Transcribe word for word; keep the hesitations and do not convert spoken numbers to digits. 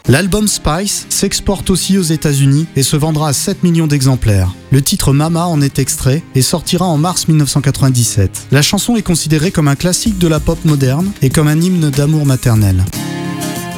L'album Spice s'exporte aussi aux États-Unis et se vendra à sept millions d'exemplaires. Le titre Mama en est extrait et sortira en mars mille neuf cent quatre-vingt-dix-sept. La chanson est considérée comme un classique de la pop moderne et comme un hymne d'amour maternel.